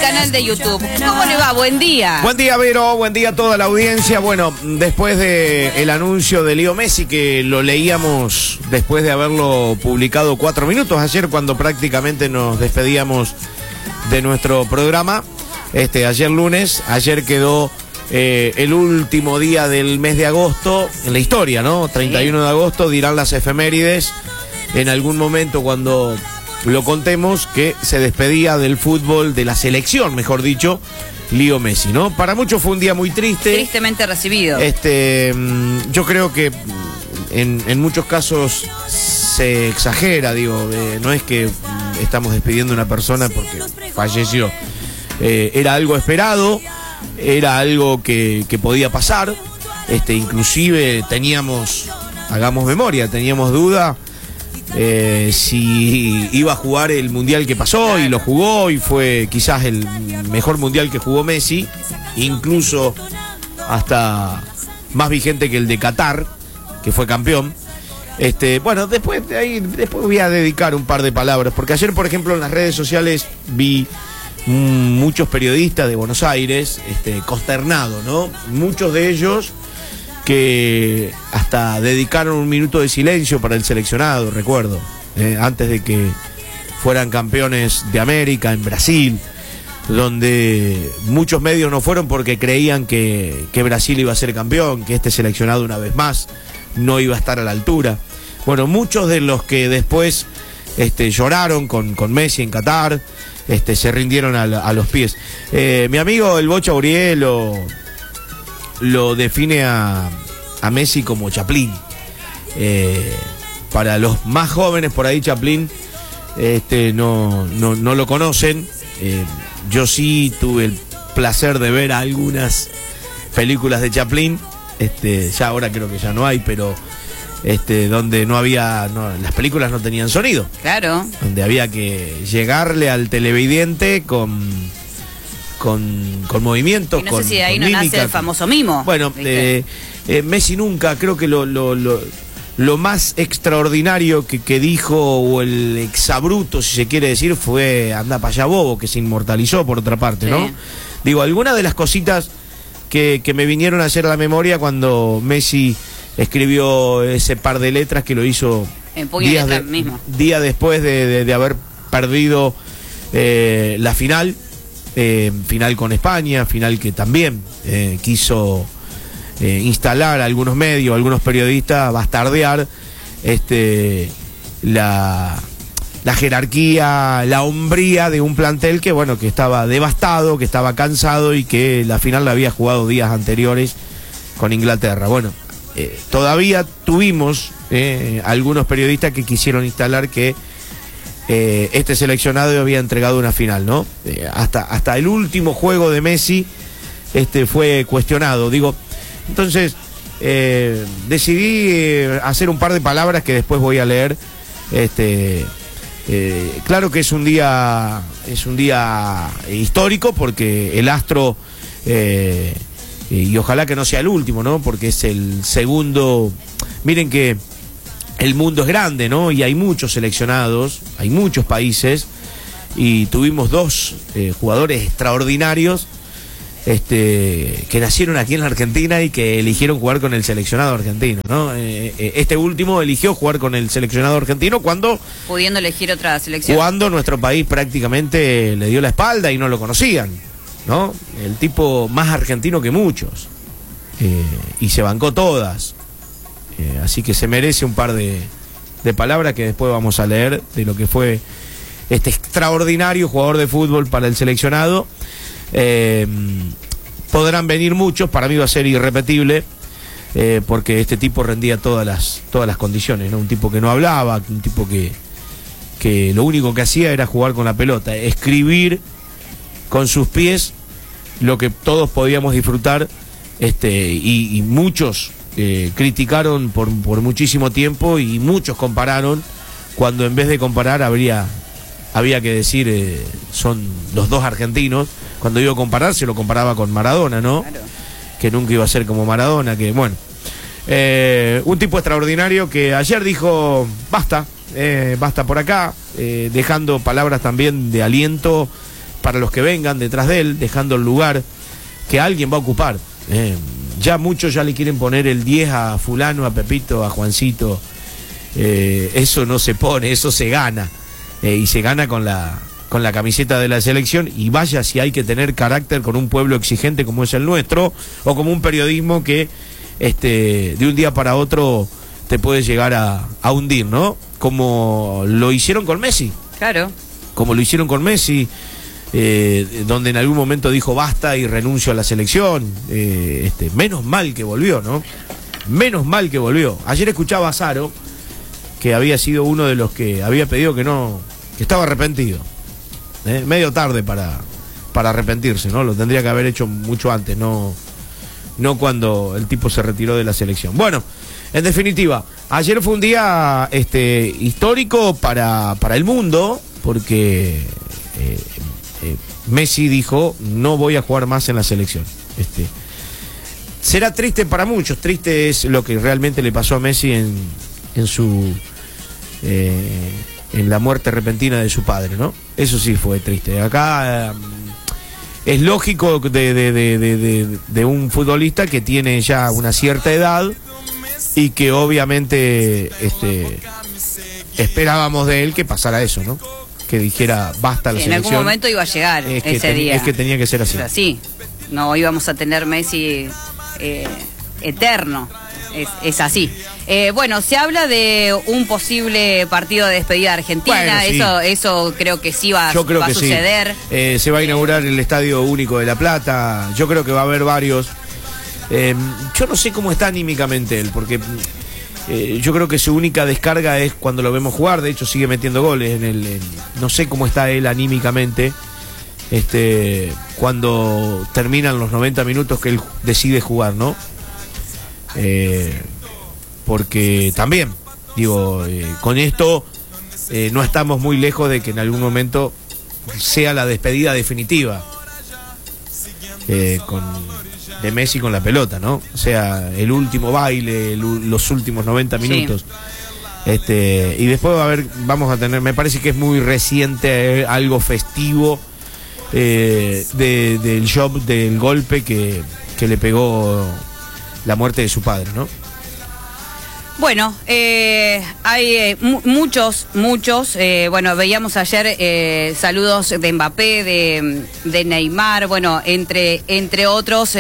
canal de YouTube. ¿Cómo le va? Buen día. Buen día, Vero. Buen día a toda la audiencia. Bueno, después del anuncio de Leo Messi, que lo leíamos después de haberlo publicado 4 minutos ayer, cuando prácticamente nos despedíamos de nuestro programa, ayer lunes, ayer quedó el último día del mes de agosto en la historia, ¿no? 31 de agosto, dirán las efemérides en algún momento cuando lo contemos, que se despedía del fútbol, de la selección, mejor dicho, Leo Messi, ¿no? Para muchos fue un día muy triste. Tristemente recibido. Yo creo que en muchos casos se exagera, digo, no es que estamos despidiendo a una persona porque falleció. Era algo esperado, era algo que podía pasar, inclusive teníamos, hagamos memoria, teníamos duda si iba a jugar el mundial que pasó, y lo jugó, y fue quizás el mejor mundial que jugó Messi, incluso hasta más vigente que el de Qatar, que fue campeón. Bueno, después voy a dedicar un par de palabras, porque ayer, por ejemplo, en las redes sociales vi muchos periodistas de Buenos Aires consternados, ¿no? Muchos de ellos que hasta dedicaron un minuto de silencio para el seleccionado, recuerdo, antes de que fueran campeones de América en Brasil, donde muchos medios no fueron porque creían que Brasil iba a ser campeón, que este seleccionado una vez más no iba a estar a la altura. Bueno, muchos de los que después lloraron con Messi en Qatar, se rindieron a los pies. Mi amigo el Bocha Uriel lo define a Messi como Chaplin. Para los más jóvenes por ahí, Chaplin no lo conocen. Yo sí tuve el placer de ver algunas películas de Chaplin. Ya ahora creo que ya no hay, pero donde las películas no tenían sonido. Claro. Donde había que llegarle al televidente con movimientos, no sé si de ahí no nace el famoso mimo. Bueno, Messi nunca, creo que lo más extraordinario que dijo, o el exabrupto, si se quiere decir, fue anda pa' allá bobo, que se inmortalizó por otra parte, ¿no? Digo, algunas de las cositas que me vinieron a hacer a la memoria cuando Messi escribió ese par de letras que lo hizo día después de haber perdido la final con España, final que también quiso instalar a algunos medios, a algunos periodistas, bastardear la jerarquía, la hombría de un plantel que estaba devastado, que estaba cansado, y que la final la había jugado días anteriores con Inglaterra. Bueno, todavía tuvimos algunos periodistas que quisieron instalar que este seleccionado había entregado una final, ¿no? Hasta el último juego de Messi fue cuestionado. Digo, entonces decidí hacer un par de palabras que después voy a leer. Claro que es un día histórico, porque el astro, y ojalá que no sea el último, ¿no? Porque es el segundo. Miren que el mundo es grande, ¿no? Y hay muchos seleccionados, hay muchos países, y tuvimos 2 jugadores extraordinarios que nacieron aquí en la Argentina y que eligieron jugar con el seleccionado argentino, ¿no? Este último eligió jugar con el seleccionado argentino pudiendo elegir otra selección, cuando nuestro país prácticamente le dio la espalda y no lo conocían, ¿no? El tipo más argentino que muchos, y se bancó todas. Así que se merece un par de palabras que después vamos a leer de lo que fue este extraordinario jugador de fútbol para el seleccionado. Podrán venir muchos, para mí va a ser irrepetible, porque este tipo rendía todas las condiciones, ¿no? Un tipo que no hablaba, un tipo que lo único que hacía era jugar con la pelota, escribir con sus pies lo que todos podíamos disfrutar, y muchos criticaron por muchísimo tiempo, y muchos compararon, cuando en vez de comparar había que decir son los dos argentinos. Cuando iba a comparar, se lo comparaba con Maradona, ¿no? Claro. Que nunca iba a ser como Maradona, que bueno. Un tipo extraordinario que ayer dijo basta por acá, dejando palabras también de aliento para los que vengan detrás de él, dejando el lugar que alguien va a ocupar. Ya muchos ya le quieren poner el 10 a fulano, a Pepito, a Juancito. Eso no se pone, eso se gana. Y se gana con la camiseta de la selección, y vaya si hay que tener carácter con un pueblo exigente como es el nuestro, o como un periodismo que de un día para otro te puede llegar a hundir, ¿no? Como lo hicieron con Messi. Claro. Como lo hicieron con Messi, donde en algún momento dijo basta y renuncio a la selección. Menos mal que volvió, ¿no? Menos mal que volvió. Ayer escuchaba a Saro, que había sido uno de los que había pedido que estaba arrepentido. Medio tarde para arrepentirse, ¿no? Lo tendría que haber hecho mucho antes, no cuando el tipo se retiró de la selección. Bueno, en definitiva, ayer fue un día histórico para el mundo, porque Messi dijo, no voy a jugar más en la selección. Será triste para muchos, triste es lo que realmente le pasó a Messi en la muerte repentina de su padre, ¿no? Eso sí fue triste. Acá es lógico de un futbolista que tiene ya una cierta edad y que obviamente esperábamos de él que pasara eso, ¿no? Que dijera basta la selección. En algún momento iba a llegar ese día. Es que tenía que ser así. Sí, no íbamos a tener Messi eterno. Es así. Bueno, se habla de un posible partido de despedida de Argentina. Bueno, sí. Eso creo que sí va a suceder. Sí. Se va a inaugurar el Estadio Único de La Plata. Yo creo que va a haber varios. Yo no sé cómo está anímicamente él, porque yo creo que su única descarga es cuando lo vemos jugar. De hecho, sigue metiendo goles. No sé cómo está él anímicamente cuando terminan los 90 minutos que él decide jugar, ¿no? Porque también, digo, con esto no estamos muy lejos de que en algún momento sea la despedida definitiva de Messi con la pelota, ¿no? O sea, el último baile, los últimos 90 minutos. Sí. Y después vamos a tener, me parece que es muy reciente algo festivo del shock, del golpe que le pegó la muerte de su padre, ¿no? Bueno, hay muchos, bueno, veíamos ayer saludos de Mbappé, de Neymar, bueno, entre otros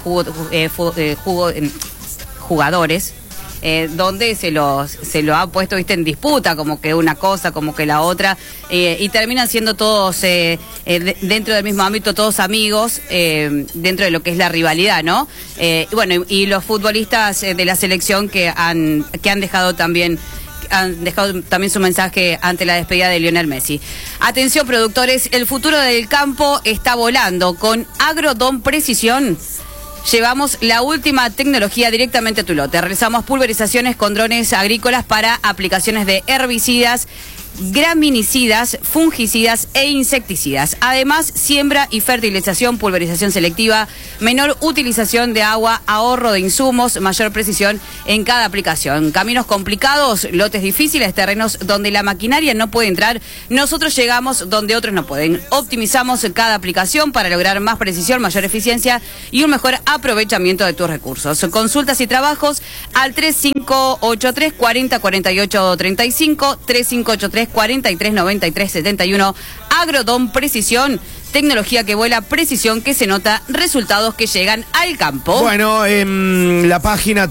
jugadores, donde se lo ha puesto, viste, en disputa, como que una cosa, como que la otra, y terminan siendo todos dentro del mismo ámbito, todos amigos, dentro de lo que es la rivalidad, ¿no? Bueno, y los futbolistas de la selección que han dejado también su mensaje ante la despedida de Lionel Messi. Atención, productores, el futuro del campo está volando. Con Agrodom Precisión llevamos la última tecnología directamente a tu lote. Realizamos pulverizaciones con drones agrícolas para aplicaciones de herbicidas, graminicidas, fungicidas e insecticidas. Además, siembra y fertilización, pulverización selectiva, menor utilización de agua, ahorro de insumos, mayor precisión en cada aplicación. Caminos complicados, lotes difíciles, terrenos donde la maquinaria no puede entrar, nosotros llegamos donde otros no pueden. Optimizamos cada aplicación para lograr más precisión, mayor eficiencia y un mejor aprovechamiento de tus recursos. Consultas y trabajos al 3583 40 48 35, 3583 43 93 71. Agrodom Precisión, tecnología que vuela, precisión que se nota, resultados que llegan al campo. Bueno, en la página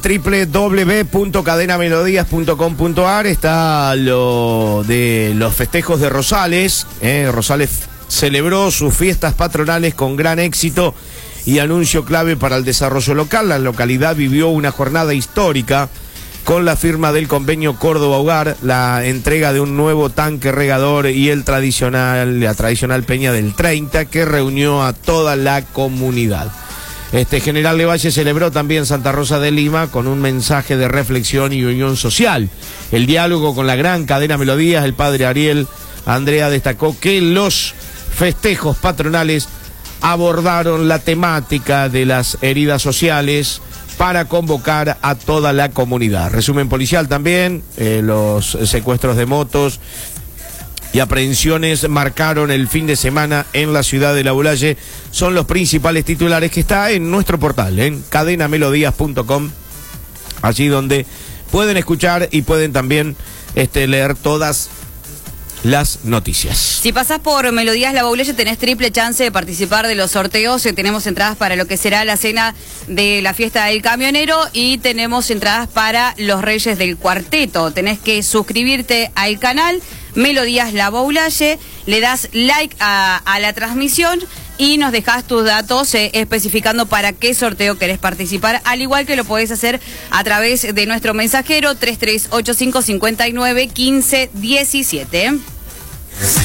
www.cadenamelodías.com.ar está lo de los festejos de Rosales. Rosales celebró sus fiestas patronales con gran éxito y anuncio clave para el desarrollo local. La localidad vivió una jornada histórica con la firma del convenio Córdoba Hogar, la entrega de un nuevo tanque regador y la tradicional Peña del 30, que reunió a toda la comunidad. General Levalle celebró también Santa Rosa de Lima con un mensaje de reflexión y unión social. El diálogo con la gran cadena Melodías, el padre Ariel Andrea destacó que los festejos patronales abordaron la temática de las heridas sociales para convocar a toda la comunidad. Resumen policial también, los secuestros de motos y aprehensiones marcaron el fin de semana en la ciudad de Laboulaye. Son los principales titulares que está en nuestro portal, en cadenamelodías.com, allí donde pueden escuchar y pueden también leer todas las noticias. Si pasás por Melodías Laboulaye tenés triple chance de participar de los sorteos. Tenemos entradas para lo que será la cena de la fiesta del camionero y tenemos entradas para los Reyes del Cuarteto. Tenés que suscribirte al canal Melodías Laboulaye, le das like a la transmisión y nos dejás tus datos especificando para qué sorteo querés participar, al igual que lo podés hacer a través de nuestro mensajero 3385 59 15 17.